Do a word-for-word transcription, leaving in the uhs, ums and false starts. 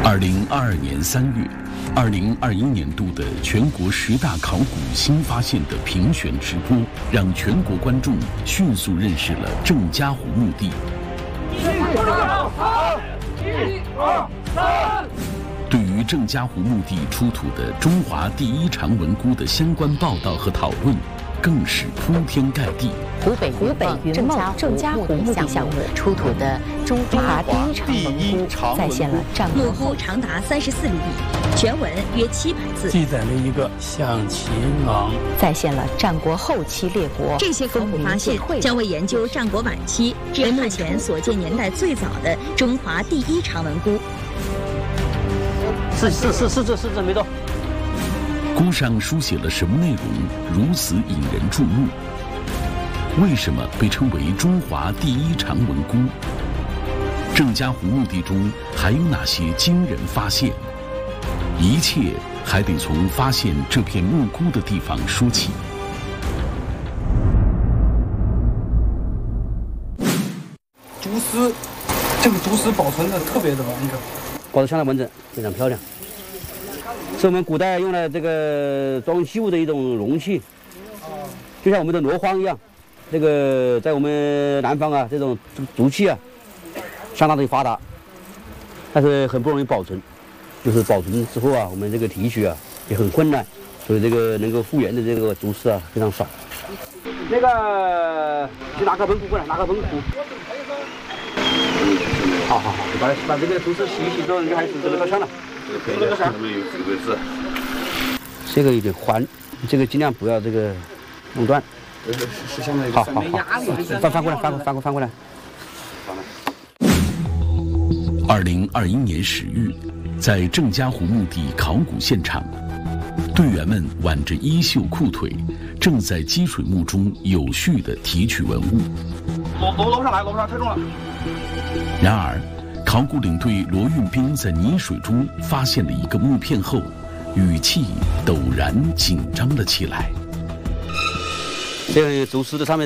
二零二二年三月，二零二一年度的全国十大考古新发现的评选直播，让全国观众迅速认识了郑家湖墓地。一二三，一二三。对于郑家湖墓地出土的中华第一长文菇的相关报道和讨论，更是铺天盖地。 湖北湖北云茂郑家湖墓地项目出土的中华第一长文菇，再现了战国墓菇长达三十四厘米，全文约七百字， 记载了一个象秦王， 再现了战国后期列国。 这些考古发现将为研究战国晚期至目前所见年代最早的中华第一长文菇。 是是是是这是这没错。 菇上书写了什么内容，如此引人注目？为什么被称为中华第一长文菇？郑家湖墓地中还有哪些惊人发现？一切还得从发现这片墓菇的地方说起。 竹丝，这个竹丝保存的特别的完整， 保持相当完整，非常漂亮。是我们古代用来这个装器物的一种容器，就像我们的箩筐一样。这个在我们南方啊，这种竹器啊，相当的发达，但是很不容易保存。就是保存之后啊，我们这个提取啊也很困难，所以这个能够复原的这个竹丝啊非常少。那个，去拿个盆壶过来，拿个盆壶。好好好，把把这个竹丝洗一洗之后，你就开始准备烧香了。这个上面有几个字？这个有点宽，这个尽量不要这个弄断。 是相当于好好好，翻翻过来，翻过翻过翻过来。 二零二一年十月，在郑家湖墓地考古现场，队员们挽着衣袖裤腿，正在积水墓中有序地提取文物。 搂搂不上来，搂不上，太重了。 然而，考古领队罗运兵在泥水中发现了一个木片后，语气陡然紧张了起来。 这个竹丝的上面。